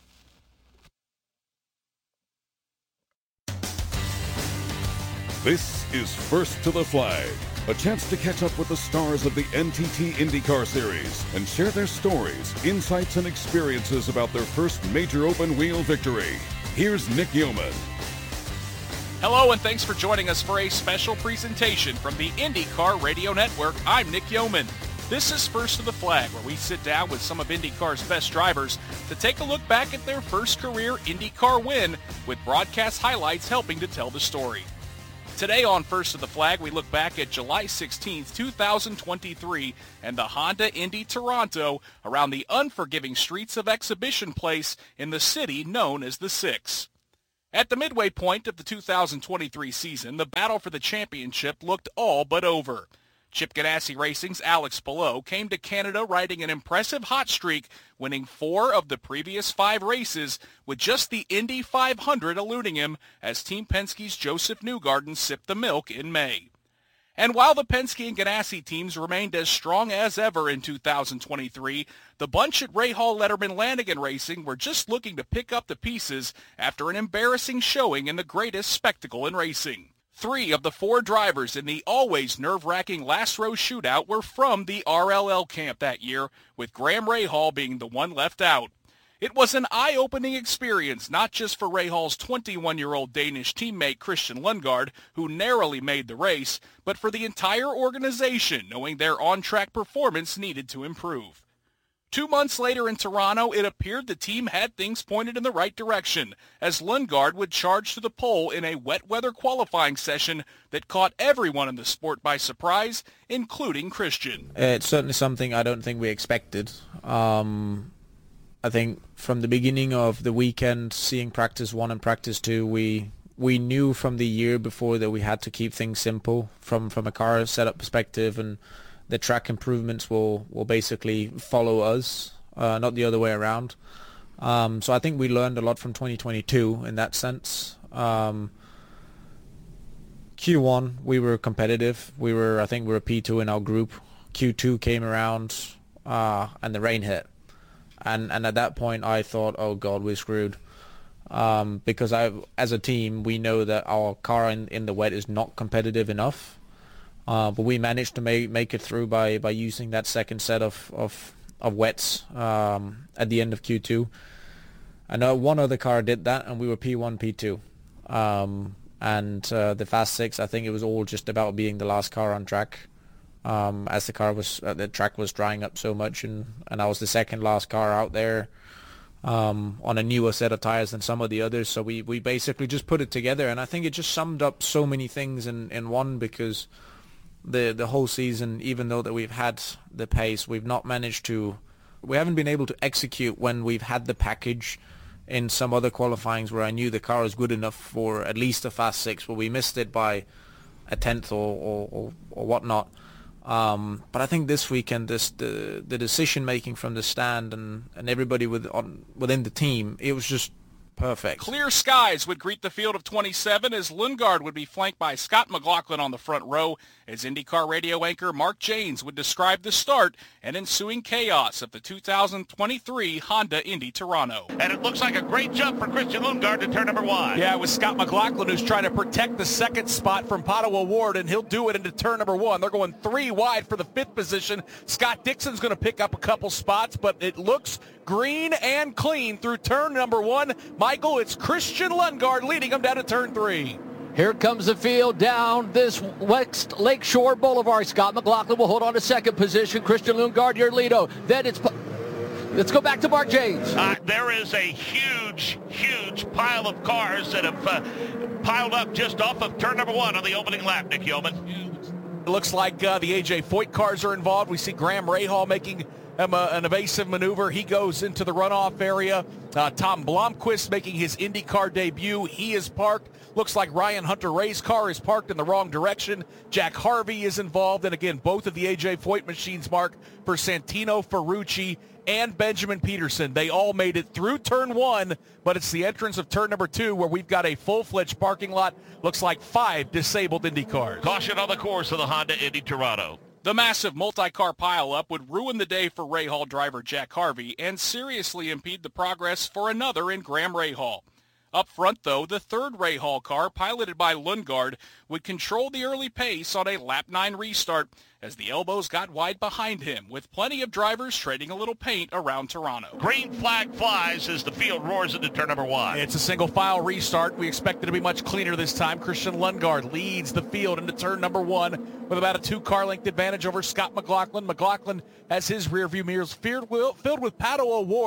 S18: This is First to the Flag, a chance to catch up with the stars of the NTT IndyCar Series and share their stories, insights, and experiences about their first major open-wheel victory. Here's Nick Yeoman.
S19: Hello, and thanks for joining us for a special presentation from the IndyCar Radio Network. I'm Nick Yeoman. This is First to the Flag, where we sit down with some of IndyCar's best drivers to take a look back at their first career IndyCar win, with broadcast highlights helping to tell the story. Today on First of the Flag, we look back at July 16th, 2023, and the Honda Indy Toronto around the unforgiving streets of Exhibition Place in the city known as the Six. At the midway point of the 2023 season, the battle for the championship looked all but over. Chip Ganassi Racing's Alex Palou came to Canada riding an impressive hot streak, winning 4 of the previous 5 races, with just the Indy 500 eluding him as Team Penske's Joseph Newgarden sipped the milk in May. And while the Penske and Ganassi teams remained as strong as ever in 2023, the bunch at Rahal Letterman Lanigan Racing were just looking to pick up the pieces after an embarrassing showing in the greatest spectacle in racing. 3 of the 4 drivers in the always nerve-wracking last row shootout were from the RLL camp that year, with Graham Rahal being the one left out. It was an eye-opening experience, not just for Rahal's 21-year-old Danish teammate Christian Lundgaard, who narrowly made the race, but for the entire organization, knowing their on-track performance needed to improve. 2 months later in Toronto, it appeared the team had things pointed in the right direction, as Lundgaard would charge to the pole in a wet-weather qualifying session that caught everyone in the sport by surprise, including Christian.
S20: It's certainly something I don't think we expected. I think from the beginning of the weekend, seeing practice 1 and practice 2, we knew from the year before that we had to keep things simple from a car setup perspective, and the track improvements will basically follow us, not the other way around. So I think we learned a lot from 2022 in that sense. Q1, we were competitive. I think we were P2 in our group. Q2 came around, and the rain hit. And at that point, I thought, oh God, we're screwed. Because as a team, we know that our car in the wet is not competitive enough. But we managed to make it through by using that second set of wets at the end of Q2. I know one other car did that, and we were P1, P2. And the Fast 6, I think it was all just about being the last car on track, as the track was drying up so much, and I was the second last car out there on a newer set of tires than some of the others. So we basically just put it together, and I think it just summed up so many things in one, because the whole season, even though that we've had the pace, we haven't been able to execute when we've had the package in some other qualifyings where I knew the car was good enough for at least a Fast 6, but we missed it by a tenth or whatnot. But I think this weekend, the decision making from the stand and everybody within the team, it was just perfect.
S19: Clear skies would greet the field of 27 as Lundgaard would be flanked by Scott McLaughlin on the front row, as IndyCar radio anchor Mark Janes would describe the start and ensuing chaos of the 2023 Honda Indy Toronto.
S21: And it looks like a great jump for Christian Lundgaard to turn number 1.
S3: Yeah, it was Scott McLaughlin who's trying to protect the second spot from Pato O'Ward, and he'll do it into turn number 1. They're going 3 wide for the 5th position. Scott Dixon's going to pick up a couple spots, but it looks green and clean through turn number 1. Michael, it's Christian Lundgaard leading him down to turn 3.
S22: Here comes the field down this West Lakeshore Boulevard. Scott McLaughlin will hold on to second position. Christian Lundgaard, your leader. Then let's go back to Mark Janes.
S21: There is a huge pile of cars that have piled up just off of turn number 1 on the opening lap, Nick Yeoman.
S3: It looks like the A.J. Foyt cars are involved. We see Graham Rahal making an evasive maneuver. He goes into the runoff area. Tom Blomqvist making his IndyCar debut. He is parked. Looks like Ryan Hunter-Reay's car is parked in the wrong direction. Jack Harvey is involved. And again, both of the A.J. Foyt machines marked for Santino Ferrucci and Benjamin Peterson. They all made it through turn 1, but it's the entrance of turn number 2 where we've got a full-fledged parking lot. Looks like 5 disabled Indy cars.
S21: Caution on the course of the Honda Indy Toronto.
S19: The massive multi-car pileup would ruin the day for Rahal driver Jack Harvey and seriously impede the progress for another in Graham Rahal. Up front, though, the third Rahal car, piloted by Lundgaard, would control the early pace on a lap 9 restart as the elbows got wide behind him, with plenty of drivers trading a little paint around Toronto.
S21: Green flag flies as the field roars into turn number 1.
S3: It's a single file restart. We expect it to be much cleaner this time. Christian Lundgaard leads the field into turn number 1 with about a 2-car length advantage over Scott McLaughlin. McLaughlin has his rearview mirrors filled with Pato O'Ward,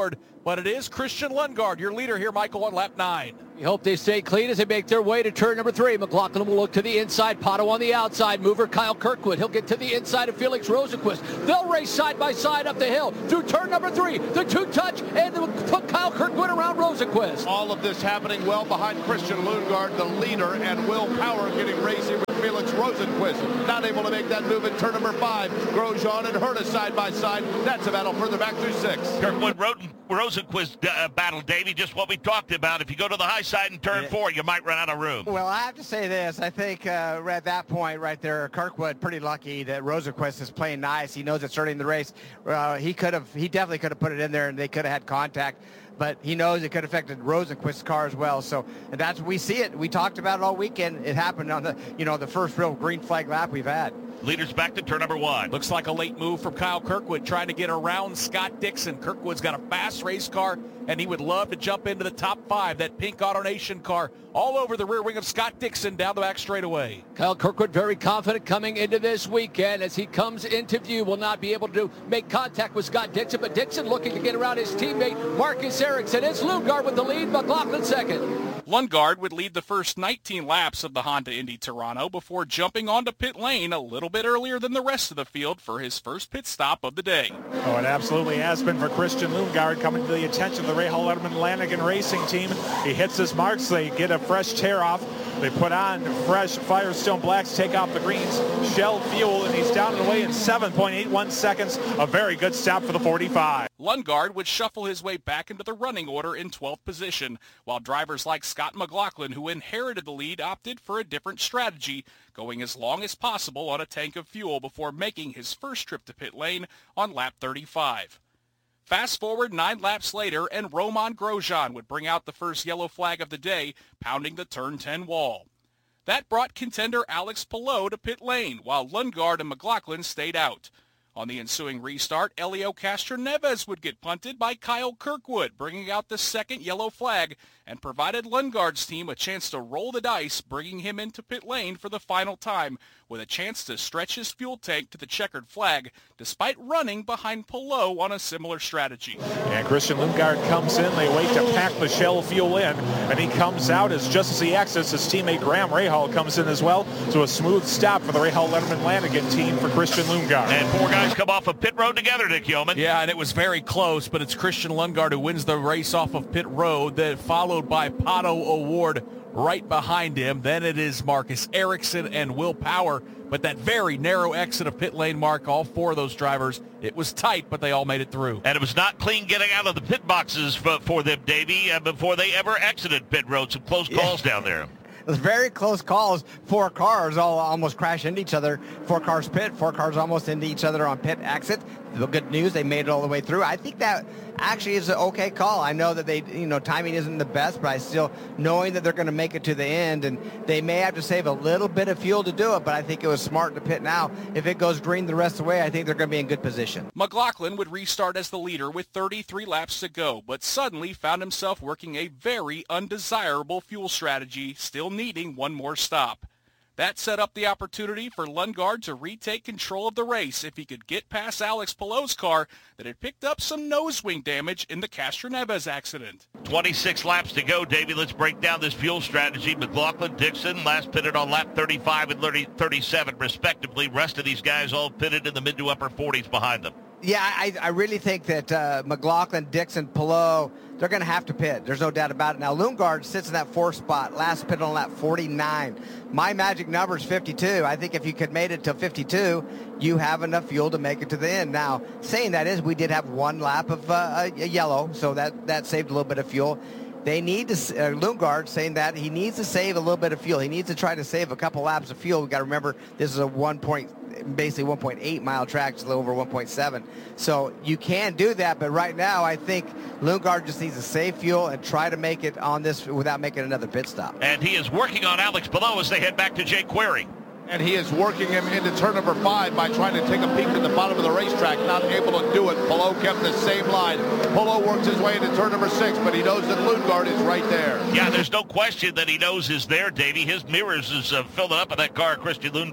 S19: but it is Christian Lundgaard, your leader here, Michael, on lap 9.
S22: We hope they stay clean as they make their way to turn number 3. McLaughlin will look to the inside. Pato on the outside. Mover Kyle Kirkwood. He'll get to the inside of Felix Rosenqvist. They'll race side by side up the hill through turn number 3. The 2-touch, and they'll put Kyle Kirkwood around Rosenqvist.
S2: All of this happening well behind Christian Lundgaard, the leader, and Will Power getting racing with Felix Rosenqvist. Not able to make that move in turn number 5. Grosjean and Herta side by side. That's a battle further back through 6.
S21: Kirkwood Rosenqvist battle, Davey, just what we talked about. If you go to the high side in turn 4, you might run out of room.
S7: Well, I have to say this. I think at that point right there, Kirkwood pretty lucky that Rosenqvist is playing nice. He knows it's early in the race. He definitely could have put it in there and they could have had contact. But he knows it could have affected Rosenqvist's car as well. So that's we see it. We talked about it all weekend. It happened on the first real green flag lap we've had.
S21: Leaders back to turn number 1.
S19: Looks like a late move from Kyle Kirkwood trying to get around Scott Dixon. Kirkwood's got a fast race car, and he would love to jump into the top 5. That pink AutoNation car all over the rear wing of Scott Dixon down the back straightaway.
S22: Kyle Kirkwood very confident coming into this weekend as he comes into view. Will not be able to make contact with Scott Dixon, but Dixon looking to get around his teammate Marcus Ericsson. It's Lundgaard with the lead, McLaughlin second.
S19: Lundgaard would lead the first 19 laps of the Honda Indy Toronto before jumping onto pit lane a little bit earlier than the rest of the field for his first pit stop of the day.
S23: Oh, it absolutely has been for Christian Lundgaard, coming to the attention of the Ray Hall Letterman Lanigan Racing team. He hits his marks, they get a fresh tear off. They put on fresh Firestone Blacks, take off the greens, Shell fuel, and he's down and away in 7.81 seconds. A very good stop for the 45.
S19: Lundgaard would shuffle his way back into the running order in 12th position, while drivers like Scott McLaughlin, who inherited the lead, opted for a different strategy, going as long as possible on a tank of fuel before making his first trip to pit lane on lap 35. Fast forward 9 laps later, and Romain Grosjean would bring out the first yellow flag of the day, pounding the turn 10 wall. That brought contender Alex Palou to pit lane, while Lundgaard and McLaughlin stayed out. On the ensuing restart, Helio Castroneves would get punted by Kyle Kirkwood, bringing out the second yellow flag, and provided Lundgaard's team a chance to roll the dice, bringing him into pit lane for the final time, with a chance to stretch his fuel tank to the checkered flag, despite running behind Palou on a similar strategy.
S23: And Christian Lundgaard comes in. They wait to pack the Shell fuel in, and he comes out just as he exits, his teammate Graham Rahal comes in as well. So a smooth stop for the Rahal Letterman Lanigan team for Christian Lundgaard.
S21: And 4 guys come off of pit road together, Nick Yeoman.
S19: Yeah, and it was very close, but it's Christian Lundgaard who wins the race off of pit road, then followed by Pato O'Ward right behind him. Then it is Marcus Ericsson and Will Power, but that very narrow exit of pit lane mark, all 4 of those drivers, it was tight, but they all made it through.
S21: And it was not clean getting out of the pit boxes for them, Davey, before they ever exited pit road. Some close calls down there.
S7: It was very close calls. 4 cars all almost crashed into each other. 4 cars pit, 4 cars almost into each other on pit exit. The good news, they made it all the way through. I think that actually is an okay call. I know that they, timing isn't the best, but I still, knowing that they're going to make it to the end, and they may have to save a little bit of fuel to do it, but I think it was smart to pit now. If it goes green the rest of the way, I think they're going to be in good position.
S19: McLaughlin would restart as the leader with 33 laps to go, but suddenly found himself working a very undesirable fuel strategy, still needing one more stop. That set up the opportunity for Lundgaard to retake control of the race if he could get past Alex Palou's car that had picked up some nose wing damage in the Castroneves accident.
S21: 26 laps to go, Davey. Let's break down this fuel strategy. McLaughlin, Dixon, last pitted on lap 35 and 37, respectively. Rest of these guys all pitted in the mid to upper 40s behind them.
S7: Yeah, I really think that McLaughlin, Dixon, Palou, they're going to have to pit. There's no doubt about it. Now, Lundgaard sits in that 4th spot, last pit on lap 49. My magic number is 52. I think if you could made it to 52, you have enough fuel to make it to the end. Now, saying that is, we did have 1 lap of yellow, so that saved a little bit of fuel. They need to, Lundgaard saying that he needs to save a little bit of fuel. He needs to try to save a couple laps of fuel. We've got to remember this is a basically 1.8 mile track, it's a little over 1.7. So you can do that, but right now I think Lundgaard just needs to save fuel and try to make it on this without making another pit stop.
S21: And he is working on Alex Palou as they head back to Jake Query.
S2: And he is working him into turn number 5 by trying to take a peek at the bottom of the racetrack. Not able to do it. Palou kept the same line. Palou works his way into turn number 6, but he knows that Lundgaard is right there.
S21: Yeah, there's no question that he knows is there, Davey. His mirrors is filling up in that car, Christian Lundgaard.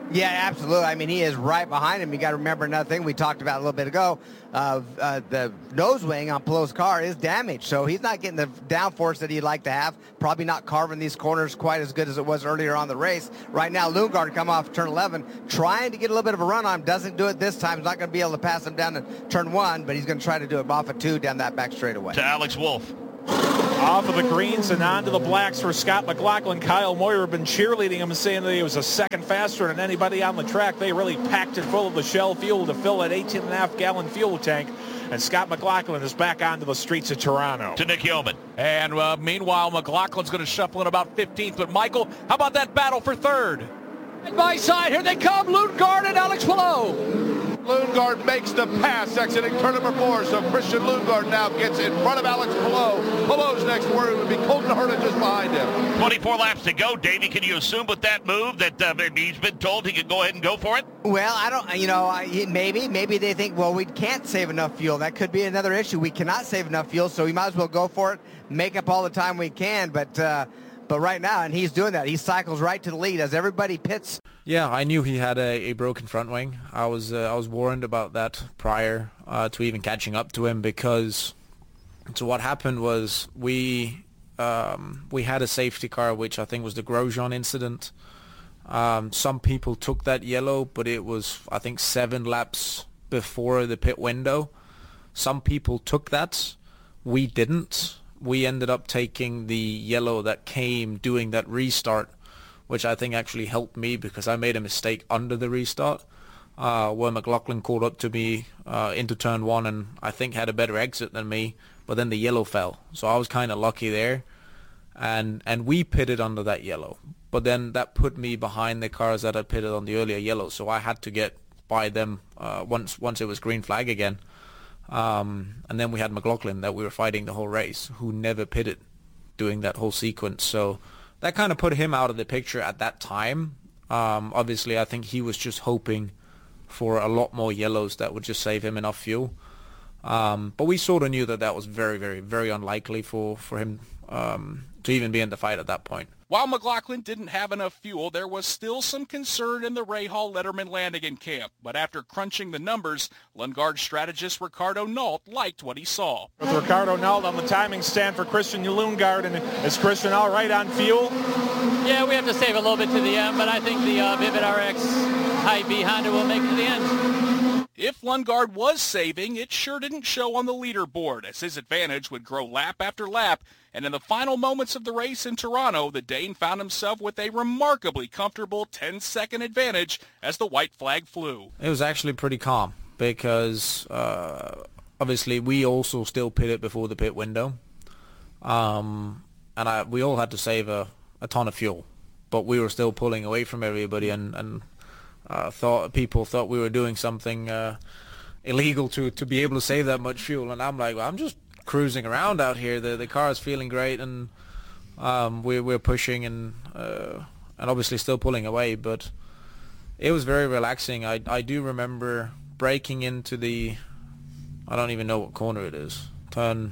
S7: Yeah, absolutely. I mean, he is right behind him. You got to remember another thing we talked about a little bit ago. The nose wing on Pallot's car is damaged, so he's not getting the downforce that he'd like to have. Probably not carving these corners quite as good as it was earlier on the race. Right now, Lundgaard come off turn 11, trying to get a little bit of a run on him. Doesn't do it this time. He's not going to be able to pass him down to turn 1, but he's going to try to do it off of 2 down that back straightaway.
S21: To Alex Wolff.
S23: Off of the greens and onto the blacks for Scott McLaughlin. Kyle Moyer been cheerleading him and saying that he was a second faster than anybody on the track. They really packed it full of the Shell fuel to fill that 18.5-gallon fuel tank. And Scott McLaughlin is back onto the streets of Toronto.
S21: To Nick Yeoman.
S19: And meanwhile, McLaughlin's going to shuffle in about 15th. But, Michael, how about that battle for third?
S22: By side, here they come, Lundgaard and Alex Palou.
S2: Lundgaard makes the pass, exiting turn number 4. So Christian Lundgaard now gets in front of Alex Palou. Palou's next word would be Colton Herta just behind him.
S21: 24 laps to go. Davey, can you assume with that move that he's been told he could go ahead and go for it?
S7: Well, I don't, maybe they think, well, we can't save enough fuel. That could be another issue. We cannot save enough fuel, so we might as well go for it, make up all the time we can. But right now, and he's doing that. He cycles right to the lead as everybody pits.
S20: Yeah, I knew he had a broken front wing. I was warned about that prior to even catching up to him, because so what happened was we had a safety car, which I think was the Grosjean incident. Some people took that yellow, but it was, I think, 7 laps before the pit window. Some people took that. We didn't. We ended up taking the yellow that came doing that restart, which I think actually helped me because I made a mistake under the restart where McLaughlin caught up to me into turn 1 and I think had a better exit than me, but then the yellow fell. So I was kind of lucky there. And we pitted under that yellow. But then that put me behind the cars that had pitted on the earlier yellow, so I had to get by them once it was green flag again. And then we had McLaughlin that we were fighting the whole race, who never pitted doing that whole sequence. So that kind of put him out of the picture at that time. Obviously, I think he was just hoping for a lot more yellows that would just save him enough fuel. But we sort of knew that was very, very, very unlikely for him to even be in the fight at that point.
S19: While McLaughlin didn't have enough fuel, there was still some concern in the Rahal Letterman Lanigan camp. But after crunching the numbers, Lundgaard strategist Ricardo Nault liked what he saw.
S23: With Ricardo Nault on the timing stand for Christian Lundgaard, and is Christian all right on fuel?
S4: Yeah, we have to save a little bit to the end, but I think the Vivid RX Hy-V Honda will make it to the end.
S19: If Lundgaard was saving, it sure didn't show on the leaderboard, as his advantage would grow lap after lap. And in the final moments of the race in Toronto, the Dane found himself with a remarkably comfortable 10-second advantage as the white flag flew.
S20: It was actually pretty calm because obviously we also still pitted before the pit window. And we all had to save a ton of fuel, but we were still pulling away from everybody and people thought we were doing something illegal to be able to save that much fuel. And I'm like, well, I'm just cruising around out here. The car is feeling great, and we're pushing and obviously still pulling away, but it was very relaxing. I do remember braking into I don't even know what corner it is, turn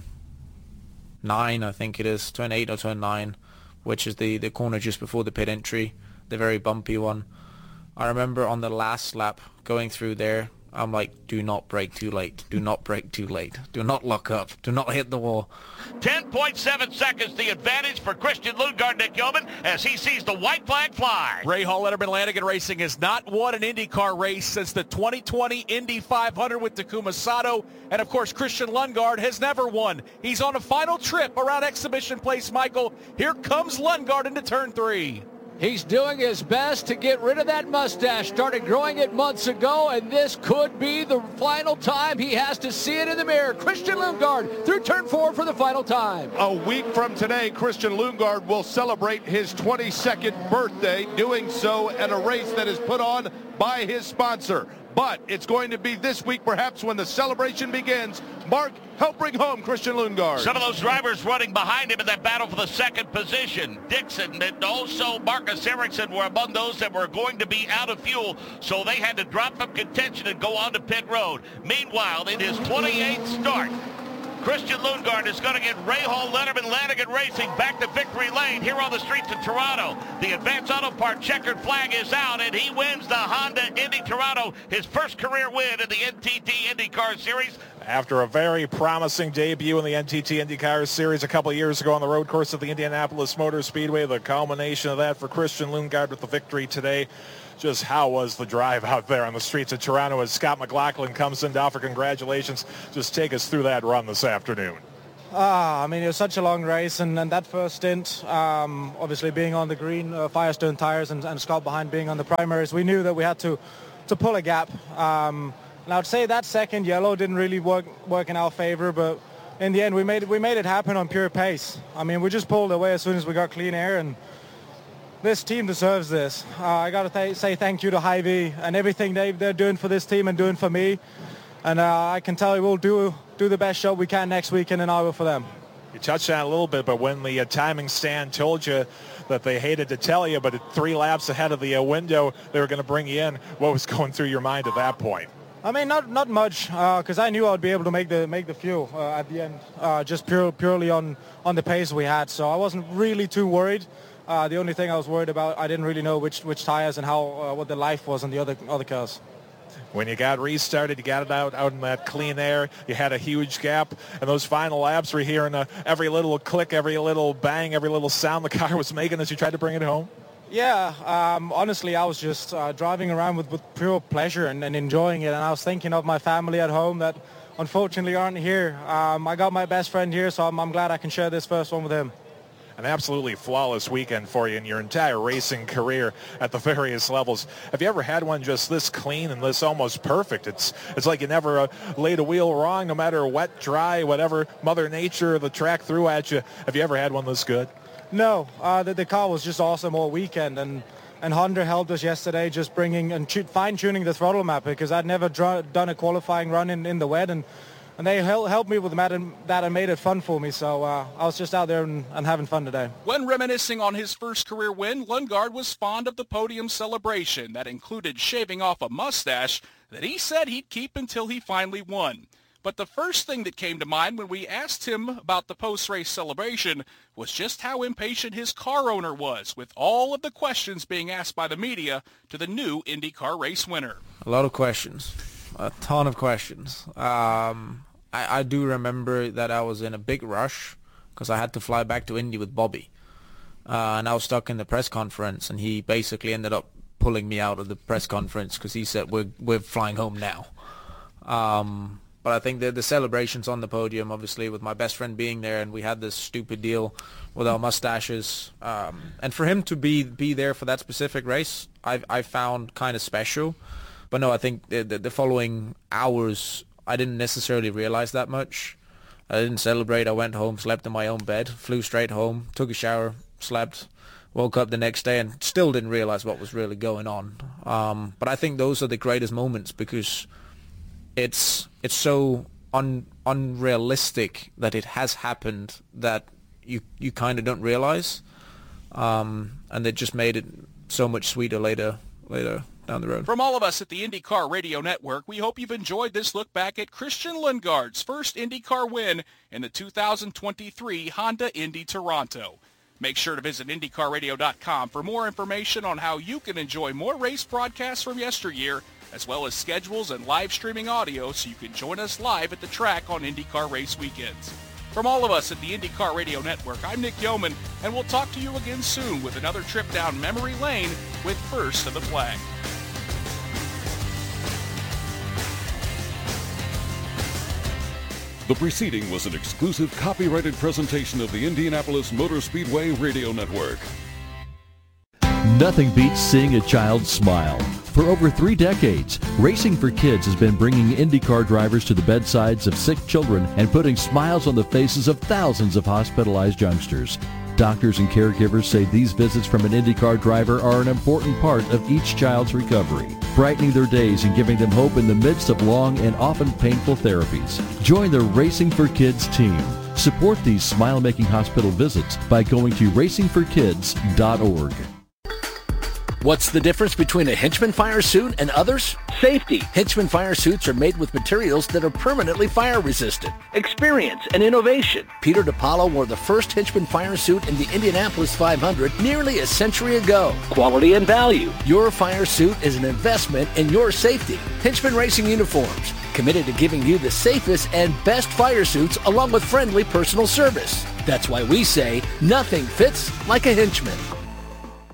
S20: 9 I think it is, turn 8 or turn 9, which is the corner just before the pit entry, the very bumpy one. I remember on the last lap going through there, I'm like, do not brake too late. Do not brake too late. Do not lock up. Do not hit the wall.
S21: 10.7 seconds, the advantage for Christian Lundgaard, Nick Yeoman, as he sees the white flag fly.
S19: Rahal Letterman Lanigan Racing has not won an IndyCar race since the 2020 Indy 500 with Takuma Sato. And, of course, Christian Lundgaard has never won. He's on a final trip around Exhibition Place, Michael. Here comes Lundgaard into turn 3.
S22: He's doing his best to get rid of that mustache. Started growing it months ago, and this could be the final time he has to see it in the mirror. Christian Lundgaard through turn 4 for the final time.
S2: A week from today, Christian Lundgaard will celebrate his 22nd birthday, doing so at a race that is put on by his sponsor. But it's going to be this week, perhaps, when the celebration begins. Mark, help bring home Christian Lundgaard.
S21: Some of those drivers running behind him in that battle for the second position. Dixon and also Marcus Ericsson were among those that were going to be out of fuel, so they had to drop from contention and go on to pit road. Meanwhile, in his 28th start, Christian Lundgaard is going to get Rahal Letterman Lanigan Racing back to victory lane here on the streets of Toronto. The Advance Auto Part checkered flag is out, and he wins the Honda Indy Toronto, his first career win in the NTT IndyCar Series.
S23: After a very promising debut in the NTT IndyCar Series a couple of years ago on the road course of the Indianapolis Motor Speedway, the culmination of that for Christian Lundgaard with the victory today. Just how was the drive out there on the streets of Toronto as Scott McLaughlin comes in to offer congratulations? Just take us through that run this afternoon.
S5: I mean, it was such a long race, and that first stint, obviously being on the green Firestone tires and Scott behind being on the primaries, we knew that we had to pull a gap. And I would say that second yellow didn't really work in our favor, but in the end we made it happen on pure pace. I mean, we just pulled away as soon as we got clean air, and this team deserves this. I got to say thank you to Hy-Vee and everything they're doing for this team and doing for me. And I can tell you we'll do the best job we can next weekend in Iowa for them.
S23: You touched on it a little bit, but when the timing stand told you that they hated to tell you, but at 3 laps ahead of the window, they were going to bring you in, what was going through your mind at that point?
S5: I mean, not much, because I knew I would be able to make the fuel at the end, just purely on the pace we had. So I wasn't really too worried. The only thing I was worried about, I didn't really know which tires and how what the life was on the other cars.
S23: When you got restarted, you got it out in that clean air. You had a huge gap, and those final laps were hearing every little click, every little bang, every little sound the car was making as you tried to bring it home.
S5: Yeah, honestly, I was just driving around with pure pleasure and enjoying it, and I was thinking of my family at home that unfortunately aren't here. I got my best friend here, so I'm glad I can share this first one with him.
S23: An absolutely flawless weekend for you in your entire racing career at the various levels. Have you ever had one just this clean and this almost perfect? It's like you never laid a wheel wrong, no matter wet, dry, whatever Mother Nature, the track threw at you. Have you ever had one this good?
S5: No, the car was just awesome all weekend, and Honda helped us yesterday just bringing and fine-tuning the throttle map, because I'd never done a qualifying run in the wet, and they helped me with that and made it fun for me. So I was just out there and having fun today.
S19: When reminiscing on his first career win, Lundgaard was fond of the podium celebration that included shaving off a mustache that he said he'd keep until he finally won. But the first thing that came to mind when we asked him about the post-race celebration was just how impatient his car owner was with all of the questions being asked by the media to the new IndyCar race winner.
S20: A lot of questions. A ton of questions. I do remember that I was in a big rush because I had to fly back to Indy with Bobby. And I was stuck in the press conference, and he basically ended up pulling me out of the press conference because he said, we're flying home now. But I think the celebrations on the podium, obviously, with my best friend being there, and we had this stupid deal with our mustaches. And for him to be there for that specific race, I found kind of special. But no, I think the following hours, I didn't necessarily realize that much. I didn't celebrate. I went home, slept in my own bed, flew straight home, took a shower, slept, woke up the next day, and still didn't realize what was really going on. But I think those are the greatest moments because it's so unrealistic that it has happened that you kind of don't realize. And it just made it so much sweeter later down the road.
S19: From all of us at the IndyCar Radio Network, we hope you've enjoyed this look back at Christian Lundgaard's first IndyCar win in the 2023 Honda Indy Toronto. Make sure to visit IndyCarRadio.com for more information on how you can enjoy more race broadcasts from yesteryear, as well as schedules and live streaming audio so you can join us live at the track on IndyCar race weekends. From all of us at the IndyCar Radio Network, I'm Nick Yeoman, and we'll talk to you again soon with another trip down memory lane with First to the Flag.
S18: The preceding was an exclusive copyrighted presentation of the Indianapolis Motor Speedway Radio Network.
S6: Nothing beats seeing a child smile. For over 3 decades, Racing for Kids has been bringing IndyCar drivers to the bedsides of sick children and putting smiles on the faces of thousands of hospitalized youngsters. Doctors and caregivers say these visits from an IndyCar driver are an important part of each child's recovery, brightening their days and giving them hope in the midst of long and often painful therapies. Join the Racing for Kids team. Support these smile-making hospital visits by going to racingforkids.org.
S9: What's the difference between a Hinchman fire suit and others?
S10: Safety.
S9: Hinchman fire suits are made with materials that are permanently fire resistant.
S10: Experience and innovation.
S9: Peter DiPaolo wore the first Hinchman fire suit in the Indianapolis 500 nearly a century ago.
S10: Quality and value.
S9: Your fire suit is an investment in your safety. Hinchman Racing Uniforms, committed to giving you the safest and best fire suits along with friendly personal service. That's why we say nothing fits like a Hinchman.